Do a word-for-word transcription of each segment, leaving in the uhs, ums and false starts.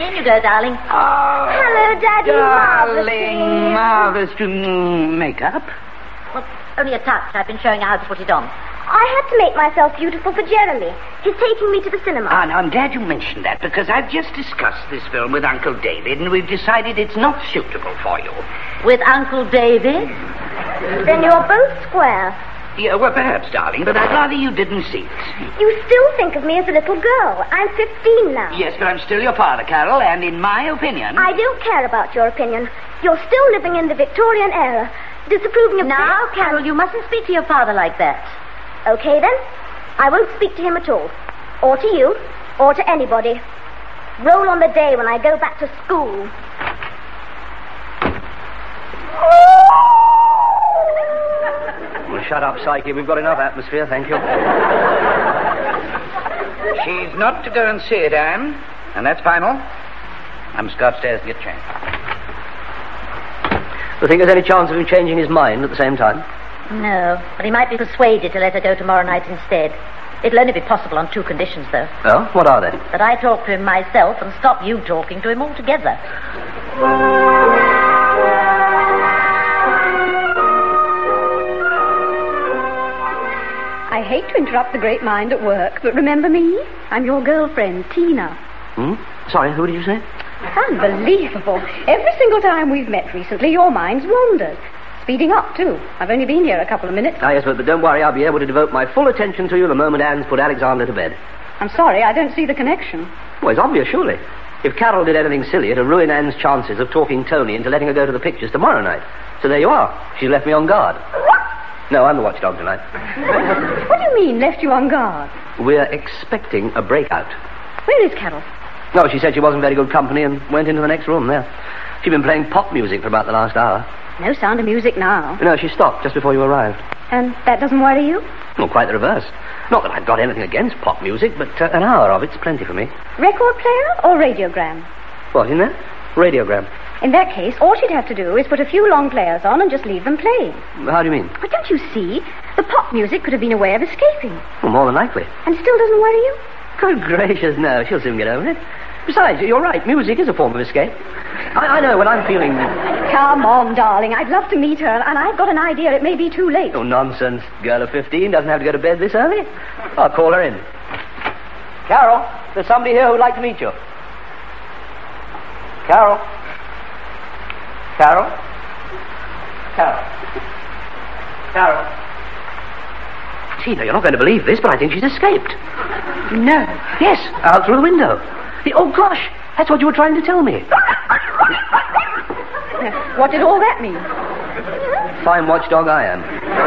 In you go, darling. Oh, hello, Daddy. Darling, marvellous to make up. Well, only a touch. I've been showing you how to put it on. I had to make myself beautiful for Jeremy. He's taking me to the cinema. Ah, now, I'm glad you mentioned that, because I've just discussed this film with Uncle David, and we've decided it's not suitable for you. With Uncle David? Then you're both square. Yeah, well, perhaps, darling, but I'd rather you didn't see it. You still think of me as a little girl. I'm fifteen now. Yes, but I'm still your father, Carol, and in my opinion... I don't care about your opinion. You're still living in the Victorian era, disapproving of... Now, Carol, you mustn't speak to your father like that. Okay, then. I won't speak to him at all. Or to you, or to anybody. Roll on the day when I go back to school. Well, shut up, Psyche. We've got enough atmosphere, thank you. She's not to go and see it, Anne. And that's final. I must go upstairs and get changed. Do you think there's any chance of him changing his mind at the same time? No, but he might be persuaded to let her go tomorrow night instead. It'll only be possible on two conditions, though. Oh? What are they? That I talk to him myself and stop you talking to him altogether. I hate to interrupt the great mind at work, but remember me? I'm your girlfriend, Tina. Hmm? Sorry, who did you say? Unbelievable. Every single time we've met recently, your mind's wandered. Speeding up, too. I've only been here a couple of minutes. Ah, yes, but, but don't worry, I'll be able to devote my full attention to you the moment Anne's put Alexander to bed. I'm sorry, I don't see the connection. Well, it's obvious, surely. If Carol did anything silly, it'd ruin Anne's chances of talking Tony into letting her go to the pictures tomorrow night. So there you are. She's left me on guard. No, I'm the watchdog tonight. What do you mean, left you on guard? We're expecting a breakout. Where is Carol? No, she said she wasn't very good company and went into the next room there. She'd been playing pop music for about the last hour. No sound of music now. No, she stopped just before you arrived. And that doesn't worry you? Well, quite the reverse. Not that I've got anything against pop music, but uh, an hour of it's plenty for me. Record player or radiogram? What, in there? Radiogram. In that case, all she'd have to do is put a few long players on and just leave them playing. How do you mean? But don't you see? The pop music could have been a way of escaping. Well, more than likely. And still doesn't worry you? Good gracious, no. She'll soon get over it. Besides, you're right. Music is a form of escape. I, I know when I'm feeling... Come on, darling. I'd love to meet her, and I've got an idea it may be too late. Oh, nonsense. Girl of fifteen doesn't have to go to bed this early. I'll call her in. Carol, there's somebody here who'd like to meet you. Carol? Carol? Carol? Carol? Tina, you're not going to believe this, but I think she's escaped. No. Yes, out through the window. The, oh, gosh, that's what you were trying to tell me. What did all that mean? Fine watchdog I am.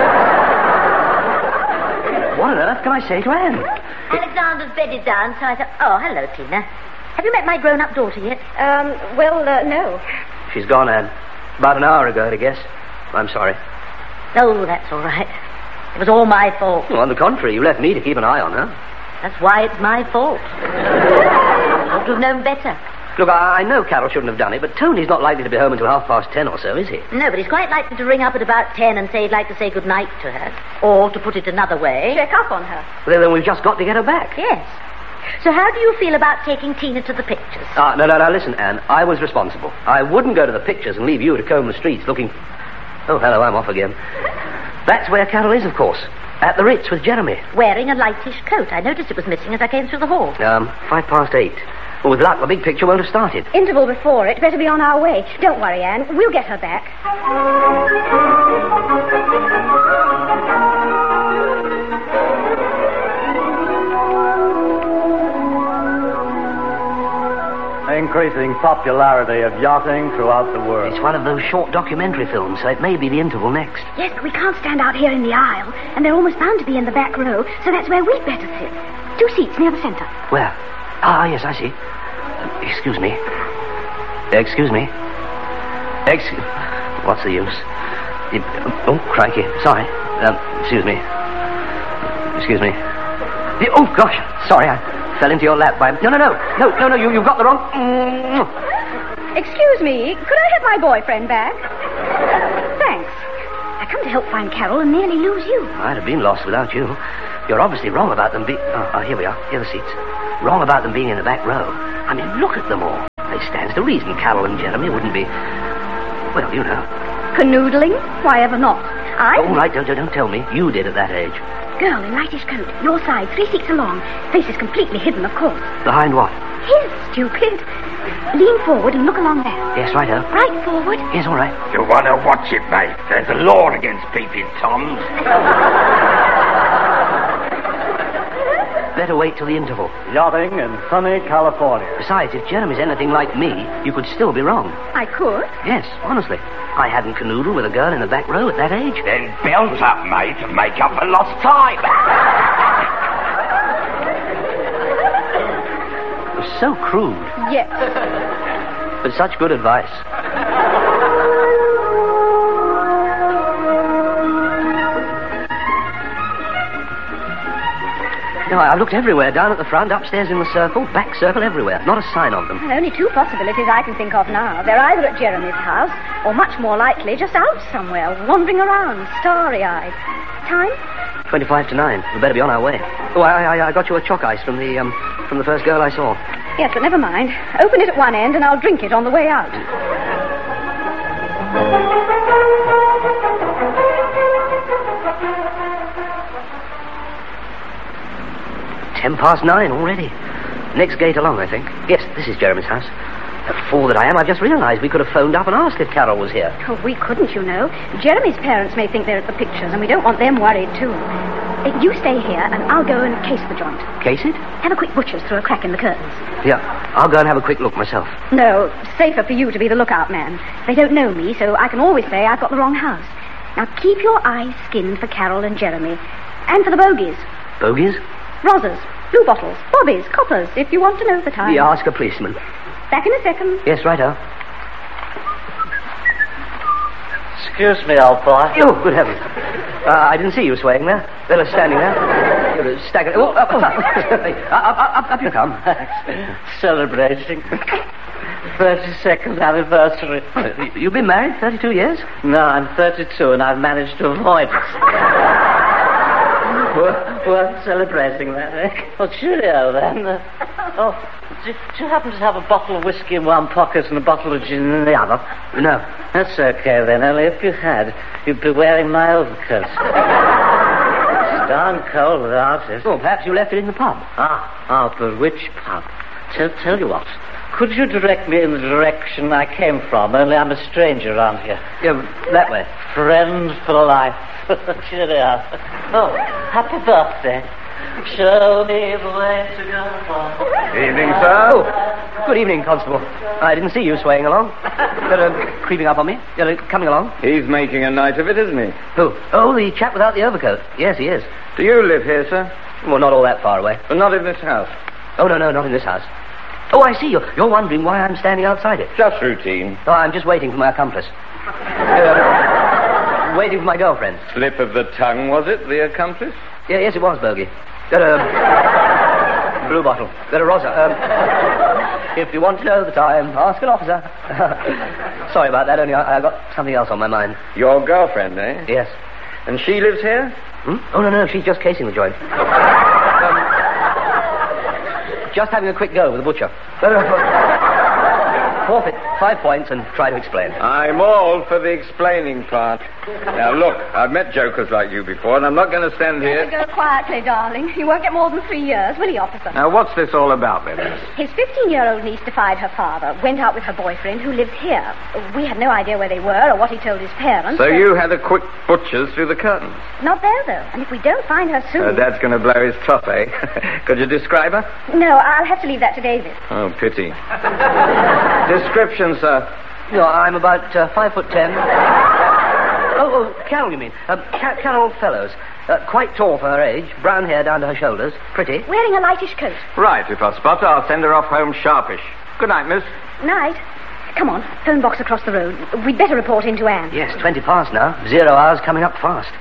What on earth can I say to Anne? Alexander's bedded down, so I thought, oh, hello, Tina. Have you met my grown-up daughter yet? Um, well, uh, no. She's gone, Anne. About an hour ago, I guess. I'm sorry. Oh, that's all right. It was all my fault. Well, on the contrary, you left me to keep an eye on her. That's why it's my fault. I ought to have known better. Look, I, I know Carol shouldn't have done it, but Tony's not likely to be home until half past ten or so, is he? No, but he's quite likely to ring up at about ten and say he'd like to say good night to her. Or, to put it another way... Check up on her. Well, then we've just got to get her back. Yes. So how do you feel about taking Tina to the pictures? Ah, no, no, no, listen, Anne. I was responsible. I wouldn't go to the pictures and leave you to comb the streets looking... Oh, hello, I'm off again. That's where Carol is, of course. At the Ritz with Jeremy. Wearing a lightish coat. I noticed it was missing as I came through the hall. Um, five past eight. Well, with luck, the big picture won't have started. Interval before it. Better be on our way. Don't worry, Anne. We'll get her back. Increasing popularity of yachting throughout the world. It's one of those short documentary films, so it may be the interval next. Yes, but we can't stand out here in the aisle, and they're almost bound to be in the back row, so that's where we'd better sit. Two seats near the centre. Where? Ah, yes, I see. Uh, excuse me. Excuse me. Excuse... What's the use? It... Oh, crikey. Sorry. Um, excuse me. Excuse me. Oh, gosh. Sorry, I fell into your lap by... No, no, no. No, no, no, you, you've got the wrong... Excuse me. Could I have my boyfriend back? Thanks. I come to help find Carol and nearly lose you. I'd have been lost without you. You're obviously wrong about them being... Oh, oh, here we are. Here are the seats. Wrong about them being in the back row. I mean, look at them all. it stands to reason Carol and Jeremy wouldn't be... Well, you know. Canoodling? Why ever not? I... All right, don't, don't tell me. You did at that age. Girl in lightish coat, your side, three seats along. Face is completely hidden, of course. Behind what? His, stupid. Lean forward and look along there. Yes, righto. Right forward. Yes, all right. You want to watch it, mate. There's a law against peeping toms. Better wait till the interval. Yachting in sunny California. Besides, if Jeremy's anything like me, you could still be wrong. I could. Yes, honestly. I hadn't canoodled with a girl in the back row at that age. Then belt up, mate, and make up for lost time. It was so crude, Yes. but such good advice. No, I looked everywhere, down at the front, upstairs in the circle, back circle, everywhere. Not a sign of them. Well, only two possibilities I can think of now. They're either at Jeremy's house, or much more likely, just out somewhere, wandering around, starry-eyed. Time? Twenty-five to nine. We better be on our way. Oh, I, I, I got you a chalk ice from the um, from the first girl I saw. Yes, but never mind. Open it at one end, and I'll drink it on the way out. Ten past nine already. Next gate along, I think. Yes, this is Jeremy's house. A fool that I am, I've just realized we could have phoned up and asked if Carol was here. Oh, we couldn't, you know. Jeremy's parents may think they're at the pictures, and we don't want them worried, too. Uh, you stay here, and I'll go and case the joint. Case it? Have a quick butcher's through a crack in the curtains. Yeah, I'll go and have a quick look myself. No, safer for you to be the lookout man. They don't know me, so I can always say I've got the wrong house. Now, keep your eyes skinned for Carol and Jeremy. And for the bogies. Bogies? Rozzers, blue bottles, bobbies, coppers, if you want to know the time. Yeah, ask a policeman. Back in a second. Yes, righto. Excuse me, old boy. Oh, good heavens. Uh, I didn't see you swaying there. They're standing there. You're staggered. Oh, up, up, up. up, up, up you come. Celebrating. thirty-second anniversary. Uh, You've been married thirty-two years? No, I'm thirty-two and I've managed to avoid it. Worth, worth celebrating that, eh? Well, cheerio, then. Uh, oh, do, do you happen to have a bottle of whiskey in one pocket and a bottle of gin in the other? No. That's okay, then. Only if you had, you'd be wearing my overcoat. It's darn cold without it. Oh, perhaps you left it in the pub. Ah, ah, but which pub? Tell, tell you what. Could you direct me in the direction I came from? Only I'm a stranger around here. Yeah, that way. Friend for life. Cheerio. Oh, happy birthday. Show me the way to go. Evening, sir. Oh, good evening, Constable. I didn't see you swaying along. You're uh, creeping up on me. You're uh, coming along. He's making a night of it, isn't he? Who? Oh, the chap without the overcoat. Yes, he is. Do you live here, sir? Well, not all that far away. But not in this house. Oh, no, no, not in this house. Oh, I see. You're, you're wondering why I'm standing outside it. Just routine. Oh, I'm just waiting for my accomplice. Uh, waiting for my girlfriend. Slip of the tongue, was it, the accomplice? Yeah, yes, it was, Bogey. Got a blue bottle. Got a Rosa. Um, if you want to know the time, ask an officer. Sorry about that, only I, I got something else on my mind. Your girlfriend, eh? Yes. And she lives here? Hmm? Oh, no, no, she's just casing the joint. um, just having a quick go with the butcher. Forfeit five points and try to explain. I'm all for the explaining part. Now, look, I've met jokers like you before, and I'm not going to stand here... Go quietly, darling. You won't get more than three years, will he, officer? Now, what's this all about, then? His fifteen-year-old niece defied her father, went out with her boyfriend, who lived here. We had no idea where they were or what he told his parents. So you had a quick butcher's through the curtains? Not there, though. And if we don't find her soon... Uh, Dad's going to blow his top, eh? Could you describe her? No, I'll have to leave that to David. Oh, pity. Description, sir. No, I'm about uh, five foot ten. oh, oh, Carol, you mean? Um, Ca- Carol Fellows. Uh, quite tall for her age, brown hair down to her shoulders, pretty. Wearing a lightish coat. Right, if I spot her, I'll send her off home sharpish. Good night, miss. Night. Come on, phone box across the road. We'd better report in to Anne. Yes, twenty past now. Zero hours coming up fast.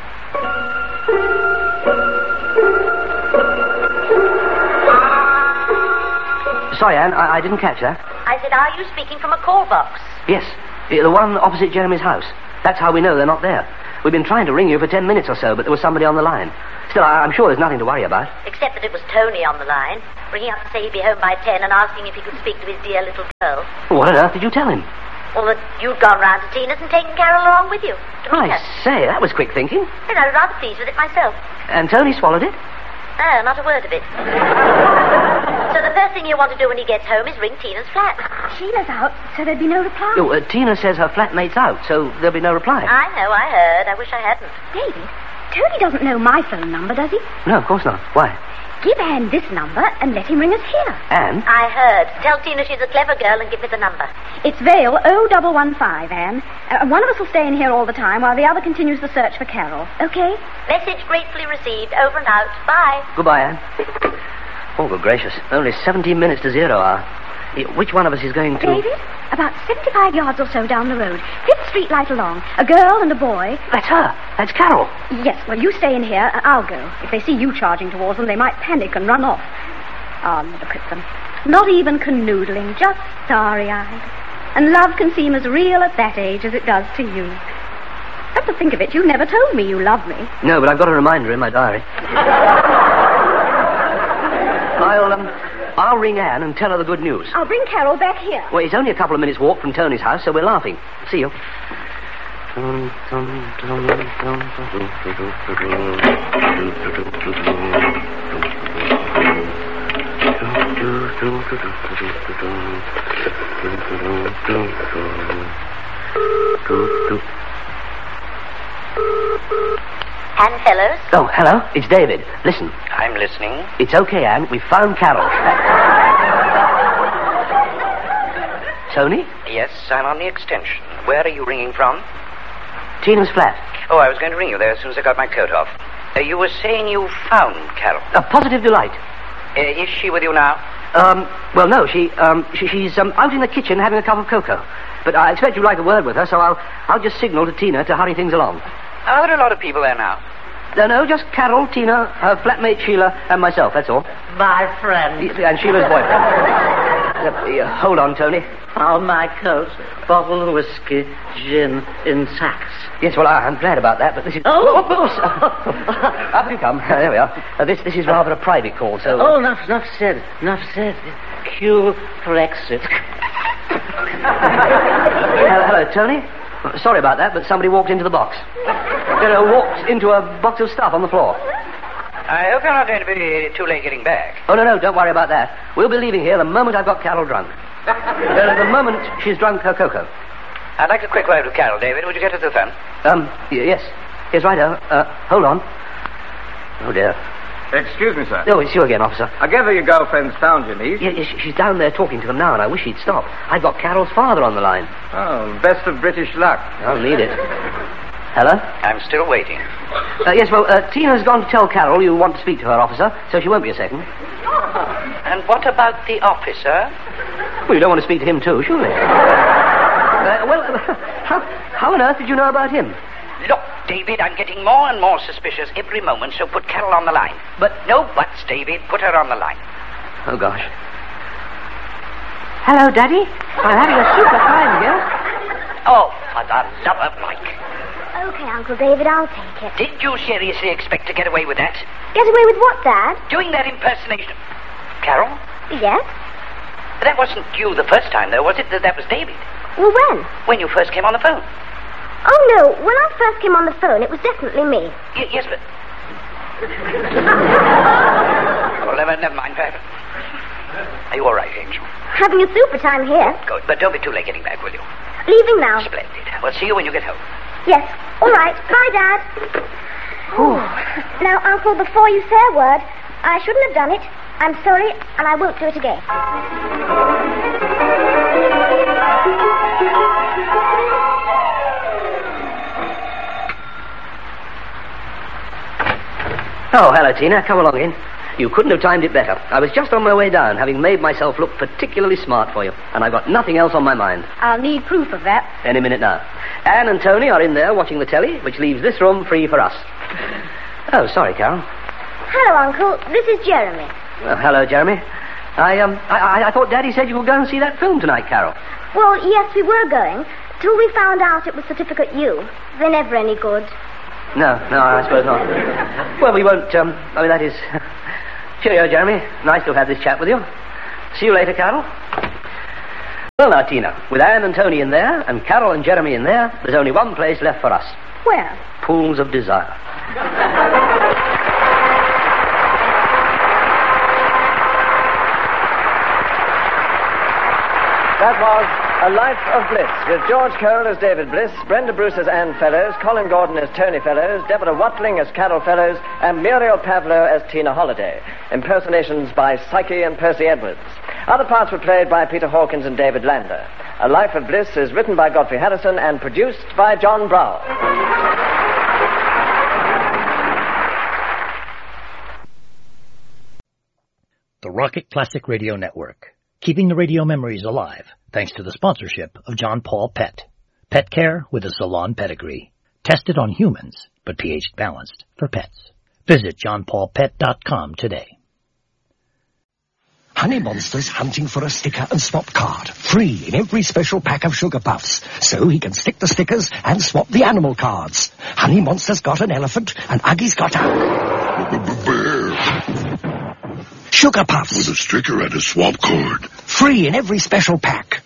Sorry, Anne, I, I didn't catch that. I said, are you speaking from a call box? Yes, the one opposite Jeremy's house. That's how we know they're not there. We've been trying to ring you for ten minutes or so, but there was somebody on the line. Still, I, I'm sure there's nothing to worry about. Except that it was Tony on the line. ringing up to say he'd be home by ten and asking if he could speak to his dear little girl. What on earth did you tell him? Well, that you'd gone round to Tina's and taken Carol along with you. To meet I her. say, that was quick thinking. And I was rather pleased with it myself. And Tony swallowed it? No, not a word of it. So the first thing you want to do when he gets home is ring Tina's flat. Sheila's out, so there'd be no reply. Oh, uh, Tina says her flatmate's out, so there'll be no reply. I know, I heard. I wish I hadn't. David, Tony doesn't know my phone number, does he? No, of course not. Why? Give Anne this number and let him ring us here. Anne? I heard. Tell Tina she's a clever girl and give me the number. It's Vale O one one five, Anne. Uh, one of us will stay in here all the time while the other continues the search for Carol. Okay? Message gratefully received. Over and out. Bye. Goodbye, Anne. Oh, good gracious. Only seventeen minutes to zero hour. Yeah, which one of us is going to... David, about seventy-five yards or so down the road. Fifth Street light along. A girl and a boy. That's her. That's Carol. Yes, well, you stay in here and I'll go. If they see you charging towards them, they might panic and run off. Ah, oh, look at them. Not even canoodling, just starry-eyed. And love can seem as real at that age as it does to you. Come to think of it, you never told me you love me. No, but I've got a reminder in my diary. I'll, um... I'll ring Anne and tell her the good news. I'll bring Carol back here. Well, it's only a couple of minutes' walk from Tony's house, so we're laughing. See you. Anne Fellows? Oh, hello. It's David. Listen. I'm listening. It's okay, Anne. We found Carol. Tony? Yes, I'm on the extension. Where are you ringing from? Tina's flat. Oh, I was going to ring you there as soon as I got my coat off. Uh, you were saying you found Carol. A positive delight. Uh, is she with you now? Um, well, no, she, um, she, she's um, out in the kitchen having a cup of cocoa. But I expect you'd like a word with her, so I'll, I'll just signal to Tina to hurry things along. Are there a lot of people there now? No, no, just Carol, Tina, her flatmate Sheila, and myself, that's all. My friend. And Sheila's boyfriend. uh, uh, hold on, Tony. Found my coat, bottle of whiskey, gin in sacks. Yes, well, I, I'm glad about that, but this is... Oh! Of course. Up you come. Uh, there we are. Uh, this, this is rather a private call, so... Oh, enough, enough said. Enough said. Cue for exit. hello, hello, Tony. Sorry about that, but somebody walked into the box. You know, walked into a box of stuff on the floor. I hope you're not going to be too late getting back. Oh, no, no, don't worry about that. We'll be leaving here the moment I've got Carol drunk. uh, the moment she's drunk her cocoa. I'd like a quick word with Carol, David. Would you get her to the phone? Um, y- yes. Yes, righto. Uh, hold on. Oh, dear. Excuse me, sir. Oh, it's you again, officer. I gather your girlfriend's found you, niece. Yeah, yeah, she's down there talking to them now, and I wish she'd stop. I've got Carol's father on the line. Oh, best of British luck. I'll need it. Hello? I'm still waiting. Uh, yes, well, uh, Tina's gone to tell Carol you want to speak to her, officer, so she won't be a second. And what about the officer? Well, you don't want to speak to him, too, surely. uh, well, how, how on earth did you know about him? Look, David, I'm getting more and more suspicious every moment, so put Carol on the line. But... No buts, David. Put her on the line. Oh, gosh. Hello, Daddy. I'm having a super time here. Oh, for the love of Mike. Okay, Uncle David, I'll take it. Did you seriously expect to get away with that? Get away with what, Dad? Doing that impersonation. Carol? Yes? That wasn't you the first time, though, was it? That, that was David. Well, when? When you first came on the phone. Oh, no. When I first came on the phone, it was definitely me. Y- yes, but... well, never, never mind. Are you all right, Angel? Having a super time here. Good, but don't be too late getting back, will you? Leaving now. Splendid. We'll see you when you get home. Yes. All right. Bye, Dad. Now, Uncle, before you say a word, I shouldn't have done it. I'm sorry, and I won't do it again. Oh, hello, Tina. Come along in. You couldn't have timed it better. I was just on my way down, having made myself look particularly smart for you, and I've got nothing else on my mind. I'll need proof of that. Any minute now. Anne and Tony are in there watching the telly, which leaves this room free for us. Oh, sorry, Carol. Hello, Uncle. This is Jeremy. Well, hello, Jeremy. I, um, I, I, I thought Daddy said you would go and see that film tonight, Carol. Well, yes, we were going, till we found out it was Certificate U. They're never any good. No, no, I suppose not. Well, we won't, um, I mean, that is... Cheerio, Jeremy. Nice to have this chat with you. See you later, Carol. Well, now, Tina, with Anne and Tony in there, and Carol and Jeremy in there, there's only one place left for us. Where? Pools of Desire. That was A Life of Bliss, with George Cole as David Bliss, Brenda Bruce as Anne Fellows, Colin Gordon as Tony Fellows, Deborah Watling as Carol Fellows, and Muriel Pavlo as Tina Holliday. Impersonations by Psyche and Percy Edwards. Other parts were played by Peter Hawkins and David Lander. A Life of Bliss is written by Godfrey Harrison and produced by John Brown. The Rocket Classic Radio Network. Keeping the radio memories alive, thanks to the sponsorship of John Paul Pet. Pet care with a salon pedigree. Tested on humans, but pH balanced for pets. Visit john paul pet dot com today. Honey Monster's hunting for a sticker and swap card. Free in every special pack of Sugar Puffs. So he can stick the stickers and swap the animal cards. Honey Monster's got an elephant and Uggie's got a... bear. Sugar Puffs. With a sticker and a swap card. Free in every special pack.